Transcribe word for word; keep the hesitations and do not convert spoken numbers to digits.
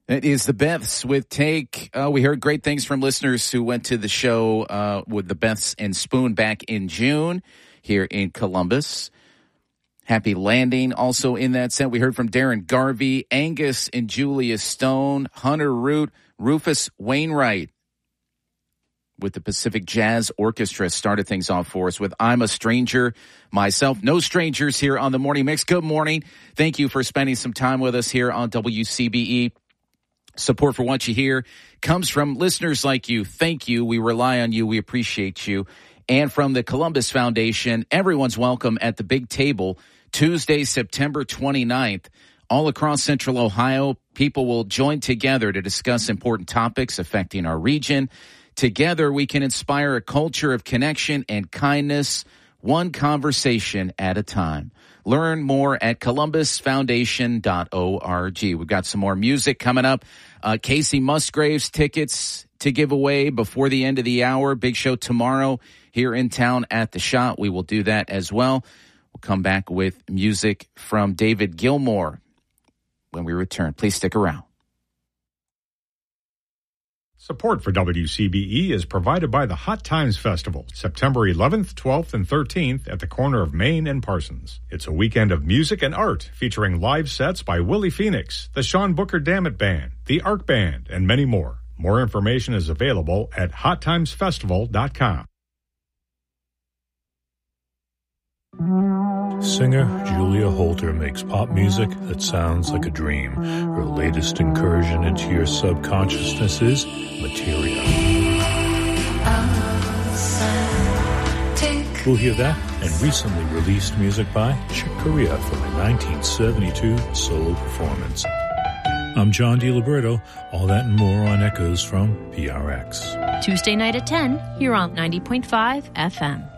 It is the Beths with Take. Uh, we heard great things from listeners who went to the show uh, with the Beths and Spoon back in June here in Columbus. Happy Landing also in that set. We heard from Darren Garvey, Angus and Julia Stone, Hunter Root, Rufus Wainwright with the Pacific Jazz Orchestra started things off for us with I'm a Stranger Myself. No strangers here on the Morning Mix. Good morning. Thank you for spending some time with us here on W C B E. Support for what you hear comes from listeners like you. Thank you. We rely on you. We appreciate you. And from the Columbus Foundation, everyone's welcome at the big table Tuesday, September twenty-ninth. All across Central Ohio, people will join together to discuss important topics affecting our region. Together, we can inspire a culture of connection and kindness, one conversation at a time. Learn more at columbus foundation dot org. We've got some more music coming up. Uh, Casey Musgraves tickets to give away before the end of the hour. Big show tomorrow here in town at the Shot. We will do that as well. We'll come back with music from David Gilmour when we return. Please stick around. Support for W C B E is provided by the Hot Times Festival, September eleventh, twelfth, and thirteenth at the corner of Main and Parsons. It's a weekend of music and art featuring live sets by Willie Phoenix, the Sean Booker Dammit Band, the Arc Band, and many more. More information is available at hot times festival dot com. Singer Julia Holter makes pop music that sounds like a dream. Her latest incursion into your subconsciousness is Materia. We'll hear that and recently released music by Chick Corea from a nineteen seventy-two solo performance. I'm John DiLiberto. All that and more on Echoes from P R X. Tuesday night at ten, here on ninety point five F M.